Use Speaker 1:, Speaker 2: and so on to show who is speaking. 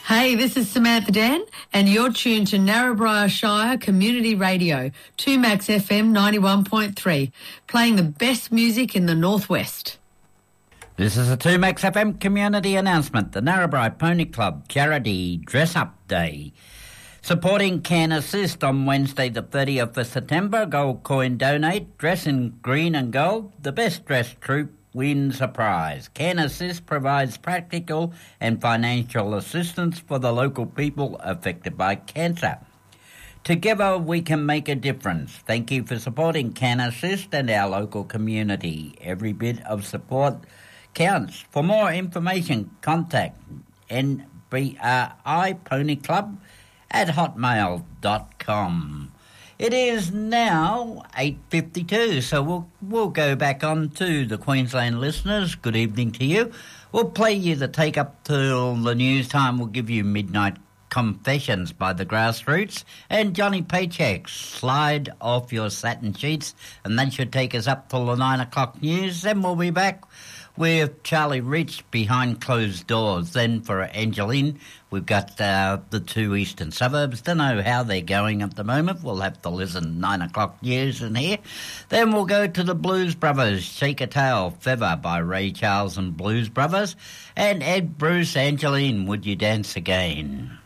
Speaker 1: Hey, this is Samantha Dan, and you're tuned to Narrabri Shire Community Radio, 2Max FM 91.3, playing the best music in the Northwest.
Speaker 2: This is a 2Max FM community announcement. The Narrabri Pony Club Charity Dress-Up Day. Supporting Can Assist on Wednesday the 30th of September. Gold coin donate. Dress in green and gold. The best dressed troop wins a prize. Can Assist provides practical and financial assistance for the local people affected by cancer. Together we can make a difference. Thank you for supporting Can Assist and our local community. Every bit of support counts. For more information, contact NBRI Pony Club at hotmail.com. It is now 8:52, so we'll go back on to the Queensland listeners. Good evening to you. We'll play you the take up till the news time. We'll give you Midnight Confessions by the Grassroots and Johnny Paycheck, Slide Off Your Satin Sheets, and that should take us up till the 9 o'clock news. Then we'll be back with Charlie Rich, Behind Closed Doors. Then for Angeline, we've got the two eastern suburbs. Don't know how they're going at the moment. We'll have to listen 9 o'clock news in here. Then we'll go to the Blues Brothers, Shake a Tail Feather by Ray Charles and Blues Brothers. And Ed Bruce, Angeline, Would You Dance Again?